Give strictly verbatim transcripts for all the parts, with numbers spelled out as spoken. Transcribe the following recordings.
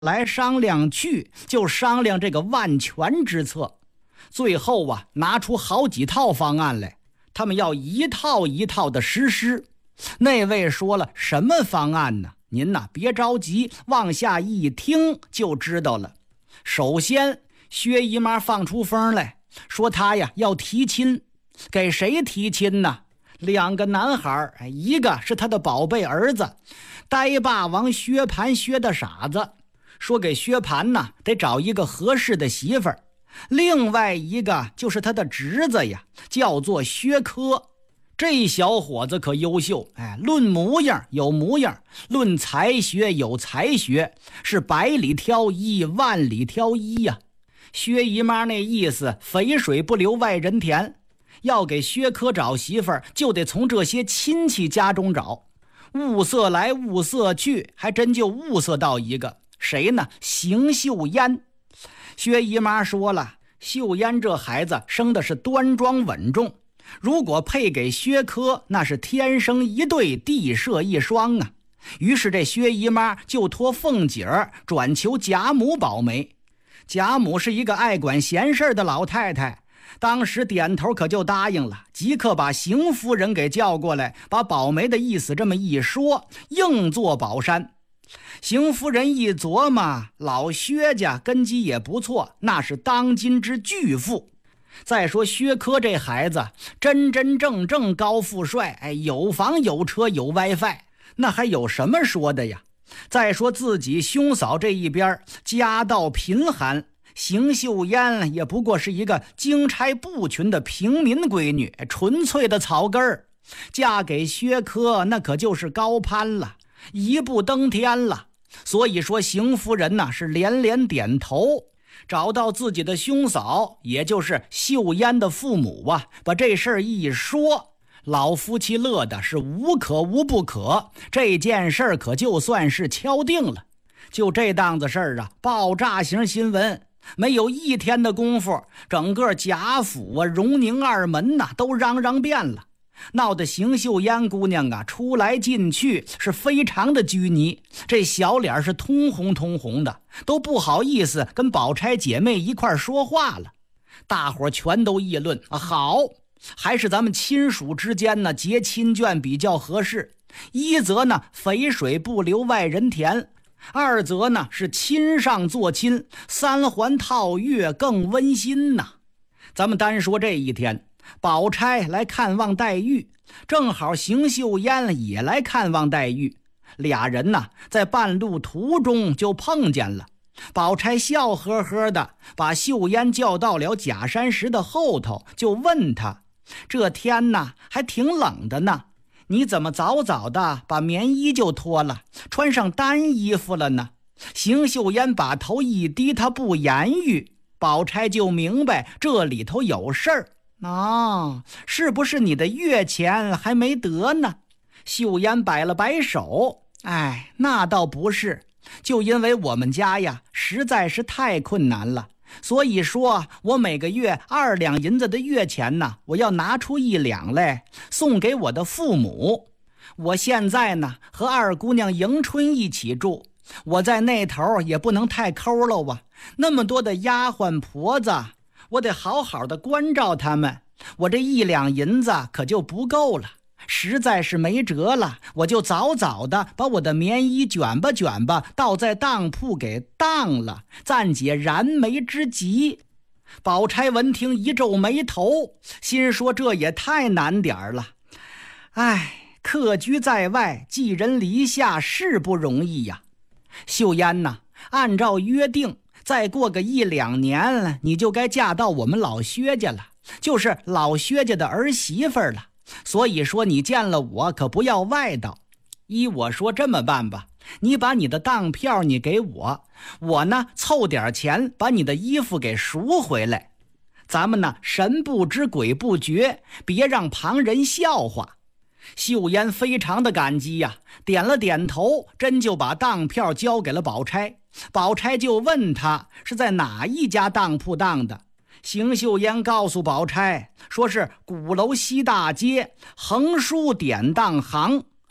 来商量去，就商量这个万全之策。最后啊，拿出好几套方案来，他们要一套一套的实施。那位说了，什么方案呢？您呐，别着急，往下一听就知道了。首先，薛姨妈放出风来，说她呀要提亲。给谁提亲呢？两个男孩，一个是他的宝贝儿子呆霸王薛蟠薛的傻子，说给薛蟠呢得找一个合适的媳妇儿。另外一个就是他的侄子呀，叫做薛科。这小伙子可优秀，哎，论模样有模样，论才学有才学，是百里挑一，万里挑一呀。薛姨妈那意思，肥水不流外人田，要给薛科找媳妇儿，就得从这些亲戚家中找。物色来物色去，还真就物色到一个，谁呢？邢岫烟。薛姨妈说了，岫烟这孩子生的是端庄稳重，如果配给薛科，那是天生一对，地设一双啊。于是这薛姨妈就托凤姐儿转求贾母保媒。贾母是一个爱管闲事的老太太，当时点头可就答应了，即刻把邢夫人给叫过来，把保媒的意思这么一说，硬坐宝山。邢夫人一琢磨，老薛家根基也不错，那是当今之巨富。再说薛科这孩子真真正正高富帅，哎，有房有车有 WiFi， 那还有什么说的呀？再说自己兄嫂这一边家道贫寒，邢岫烟也不过是一个经差不群的平民闺女，纯粹的草根儿，嫁给薛科那可就是高攀了，一步登天了。所以说邢夫人呐是连连点头，找到自己的兄嫂，也就是岫烟的父母啊，把这事儿一说，老夫妻乐的是无可无不可，这件事儿可就算是敲定了。就这档子事儿啊，爆炸型新闻，没有一天的功夫，整个贾府啊、荣宁二门呐、啊、都嚷嚷遍了，闹得邢岫烟姑娘啊出来进去是非常的拘泥，这小脸是通红通红的，都不好意思跟宝钗姐妹一块说话了。大伙全都议论啊，好，还是咱们亲属之间呢结亲眷比较合适。一则呢肥水不流外人田，二则呢是亲上做亲，三环套月更温馨呐。咱们单说这一天，宝钗来看望黛玉，正好邢岫烟也来看望黛玉，俩人呢在半路途中就碰见了。宝钗笑呵呵的把岫烟叫到了假山石的后头，就问他，这天呐还挺冷的呢，你怎么早早的把棉衣就脱了，穿上单衣服了呢？邢岫烟把头一低，她不言语。宝钗就明白这里头有事儿啊，是不是你的月钱还没得呢？岫烟摆了摆手，哎，那倒不是，就因为我们家呀实在是太困难了，所以说我每个月二两银子的月钱呢，我要拿出一两来送给我的父母。我现在呢和二姑娘迎春一起住，我在那头也不能太抠了啊，那么多的丫鬟婆子，我得好好的关照他们，我这一两银子可就不够了，实在是没辙了，我就早早的把我的棉衣卷吧卷吧倒在当铺给当了，暂解燃眉之急。宝钗闻听一皱眉头，心说这也太难点儿了，哎，客居在外，寄人篱下是不容易呀。岫烟呐，按照约定再过个一两年你就该嫁到我们老薛家了，就是老薛家的儿媳妇了，所以说你见了我可不要外道。依我说这么办吧，你把你的当票你给我，我呢凑点钱把你的衣服给赎回来，咱们呢神不知鬼不觉，别让旁人笑话。岫烟非常的感激呀、啊，点了点头，真就把当票交给了宝钗。宝钗就问他是在哪一家当铺当的，邢岫烟告诉宝钗，说是鼓楼西大街横书典当行。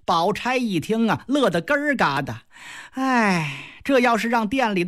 宝钗一听啊，乐得咯儿嘎的。哎，这要是让店里的